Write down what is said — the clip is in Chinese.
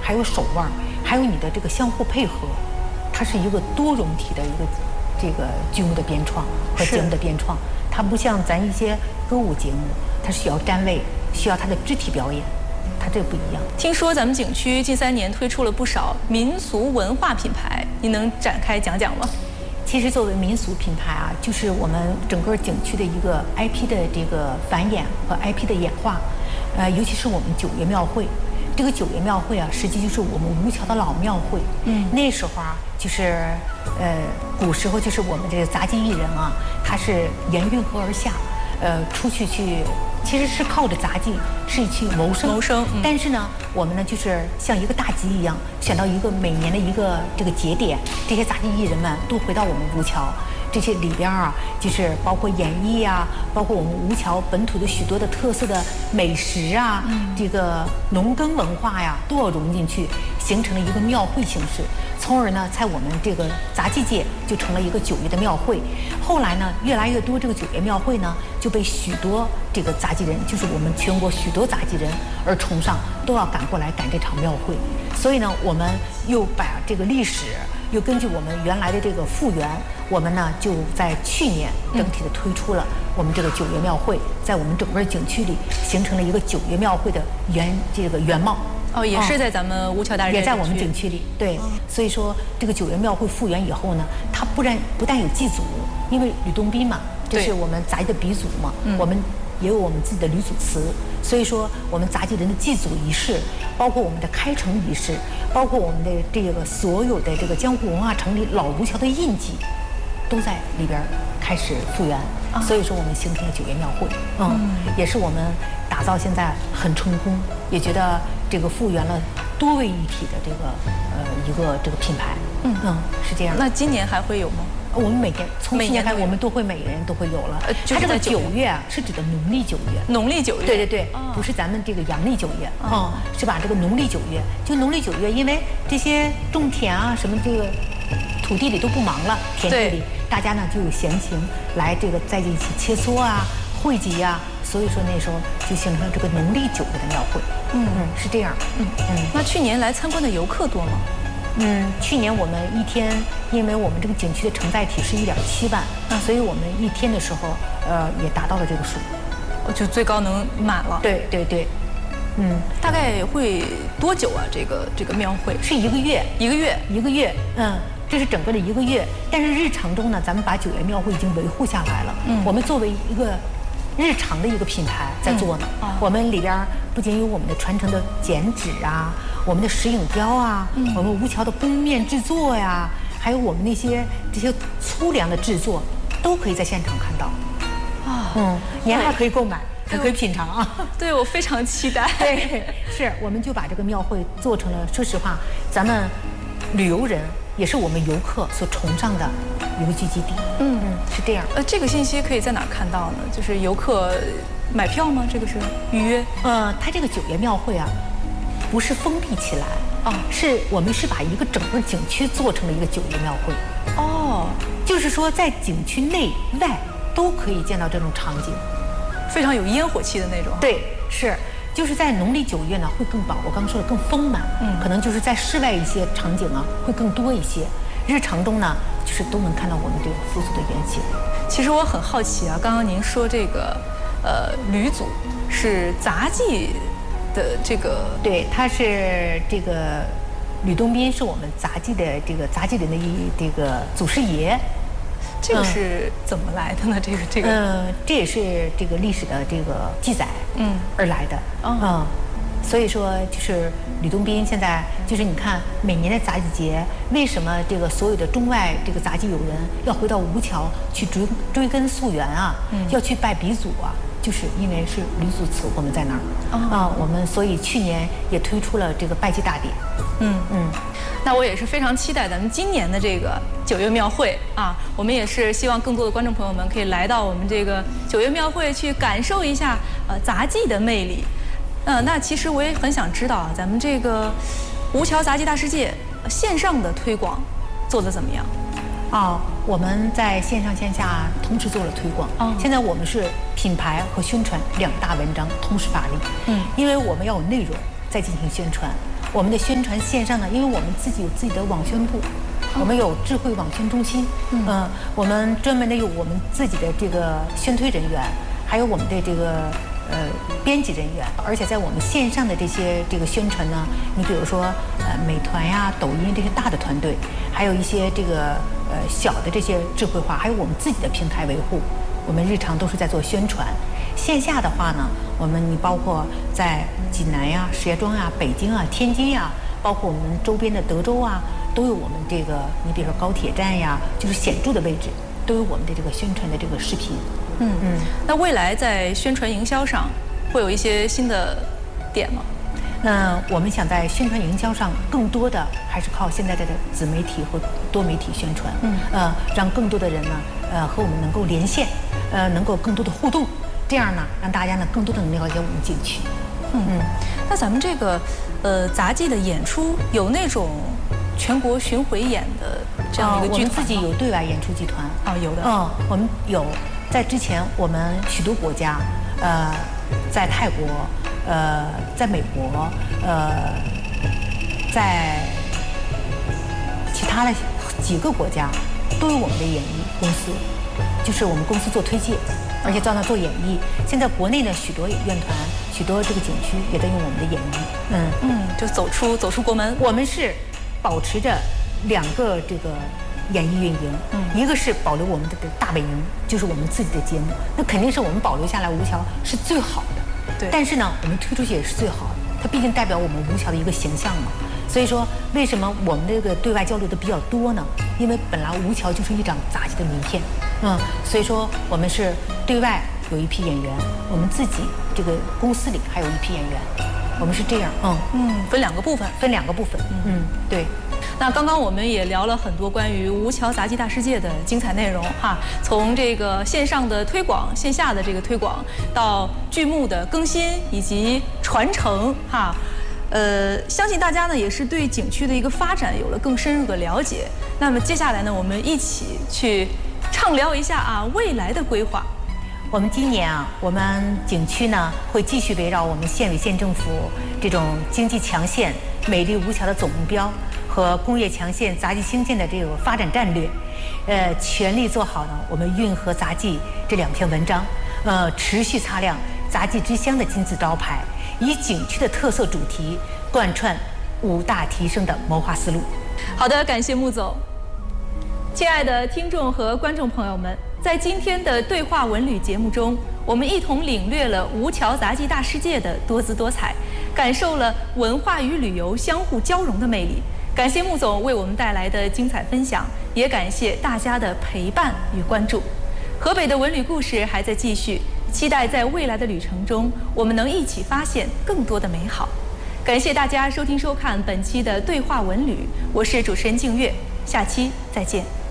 还有手腕，还有你的这个相互配合，它是一个多容体的一个这个剧目的编创和节目的编创。它不像咱一些歌舞节目，它是需要站位，需要它的肢体表演，它这不一样。 听说咱们景区近3年推出了不少民俗文化品牌，您能展开讲讲吗？ 其实作为民俗品牌啊，就是我们整个景区的一个 IP 的这个繁衍和 IP 的演化。尤其是我们九月庙会，这个九月庙会啊，实际就是我们吴桥的老庙会。那时候啊，就是古时候就是我们这个杂技艺人啊，他是沿运河而下，出去其实是靠着杂技是去谋生。但是呢，我们呢就是像一个大集一样，选到一个每年的一个这个节点，这些杂技艺人们都回到我们吴桥。这些里边啊，就是包括演艺啊，包括我们吴桥本土的许多的特色的美食啊，这个农耕文化呀，都要融进去，形成了一个庙会形式。从而呢，在我们这个杂技界就成了一个九月的庙会。后来呢，越来越多这个九月庙会呢，就被许多这个杂技人，就是我们全国许多杂技人而崇尚，都要赶过来赶这场庙会。所以呢，我们又把这个历史。又根据我们原来的这个复原，我们呢就在去年整体的推出了我们这个九月庙会，在我们整个景区里形成了一个九月庙会的原貌。 也是在咱们吴桥大也在我们景区里。对，所以说这个九月庙会复原以后呢，它不但有祭祖，因为吕洞宾嘛，这是我们杂技的鼻祖嘛，我们也有我们自己的吕祖祠。所以说，我们杂技人的祭祖仪式，包括我们的开城仪式，包括我们的这个所有的这个江湖文化城里老吴桥的印记，都在里边开始复原。所以说，我们形成了九月庙会，也是我们打造现在很成功，也觉得这个复原了多位一体的一个这个品牌。是这样。 那今年还会有吗？ 我们每年从去年开始，我们都会每年都会有了。它这个9月啊，是指的农历9月。 农历9月。 对，不是咱们这个阳历9月是把这个农历9月，就农历9月，因为这些种田啊什么这个土地里都不忙了，田地里大家呢就有闲情来这个在一起切磋啊、汇集啊，所以说那时候就形成这个农历9月的庙会。是这样。 那去年来参观的游客多吗？ 去年我们一天，因为我们这个景区的承载体是1.7万，所以我们一天的时候，也达到了这个数， 就最高能满了。 对。 大概会多久啊？这个庙会是1个月 ，1个月。 这是整个的1个月。但是日常中呢，咱们把九月庙会已经维护下来了。我们作为一个日常的一个品牌在做呢。我们里边不仅有我们的传承的剪纸啊，我们的石影雕啊，我们吴桥的弓面制作呀，还有我们这些粗粮的制作，都可以在现场看到。您还可以购买，还可以品尝啊。 对，我非常期待。 对，是，我们就把这个庙会做成了，说实话，咱们旅游人也是我们游客所崇尚的一个聚集地。是这样。 这个信息可以在哪儿看到呢？就是游客买票吗？这个是预约？ 它这个九月庙会啊，不是封闭起来是我们是把一个整个景区做成了一个九月庙会。就是说在景区内外都可以见到这种场景， 非常有烟火气的那种。 对，是。就是在农历9月呢，会更饱，我刚说的更丰满。可能就是在室外一些场景啊，会更多一些。日常中呢，就是都能看到我们这个富足的原型。 其实我很好奇啊，刚刚您说这个吕祖是杂技的这个， 对，他是这个吕洞宾是我们杂技的这个杂技人的这个祖师爷。 这个是怎么来的呢？这个这也是这个历史的这个记载而来的。所以说就是吕洞宾现在就是你看每年的杂技节，为什么这个所有的中外这个杂技友人要回到吴桥去追根溯源啊？要去拜鼻祖啊？就是因为是吕祖祠我们在那儿我们所以去年也推出了这个拜祭大典。 那我也是非常期待咱们今年的这个九月庙会啊，我们也是希望更多的观众朋友们可以来到我们这个九月庙会去感受一下杂技的魅力。那其实我也很想知道啊，咱们这个吴桥杂技大世界线上的推广做得怎么样？ 我们在线上线下同时做了推广。现在我们是品牌和宣传2大文章同时发力。因为我们要有内容再进行宣传。 我们的宣传线上呢，因为我们自己有自己的网宣部，我们有智慧网宣中心，我们专门的有我们自己的这个宣推人员，还有我们的这个编辑人员，而且在我们线上的这个宣传呢，你比如说美团呀、抖音这些大的团队，还有一些这个小的这些智慧化，还有我们自己的平台维护，我们日常都是在做宣传。线下的话呢，你包括在济南呀、石家庄呀、北京啊、天津呀，包括我们周边的德州啊，都有我们这个，你比如说高铁站呀，就是显著的位置，都有我们的这个宣传的这个视频。 那未来在宣传营销上会有一些新的点吗？ 我们想在宣传营销上，更多的还是靠现在的自媒体和多媒体宣传，让更多的人呢，和我们能够连线，能够更多的互动，这样呢，让大家呢更多的能了解我们景区。 那咱们这个杂技的演出有那种全国巡回演的这样一个剧团吗？ 我们自己有对外演出剧团有的。 我们有。在之前，我们许多国家，在泰国，在美国，在其他的几个国家，都有我们的演艺公司，就是我们公司做推介，而且在那做演绎。现在国内的许多院团、许多这个景区也在用我们的演绎。 就走出国门。 我们是保持着2个这个演艺运营，一个是保留我们的大本营，就是我们自己的节目，那肯定是我们保留下来吴桥是最好的。 对。 但是呢，我们推出去也是最好的，它毕竟代表我们吴桥的一个形象嘛。所以说，为什么我们这个对外交流的比较多呢？因为本来吴桥就是一张杂技的名片，所以说我们是对外有一批演员，我们自己这个公司里还有一批演员，我们是这样， 分2个部分， 对。 那刚刚我们也聊了很多关于吴桥杂技大世界的精彩内容哈，从这个线上的推广、线下的这个推广，到剧目的更新以及传承哈，相信大家呢也是对景区的一个发展有了更深入的了解。那么接下来呢，我们一起去畅聊一下未来的规划。 我们今年我们景区呢会继续围绕我们县委县政府这种经济强县、美丽吴桥的总目标和工业强县、杂技兴建的这个发展战略，全力做好呢我们运河杂技这2篇文章，持续擦亮杂技之乡的金字招牌，以景区的特色主题贯穿5大提升的谋划思路。 好的，感谢穆总。亲爱的听众和观众朋友们，在今天的对话文旅节目中，我们一同领略了吴桥杂技大世界的多姿多彩，感受了文化与旅游相互交融的魅力。感谢穆总为我们带来的精彩分享，也感谢大家的陪伴与关注。河北的文旅故事还在继续，期待在未来的旅程中，我们能一起发现更多的美好。感谢大家收听收看本期的对话文旅，我是主持人静月，下期再见。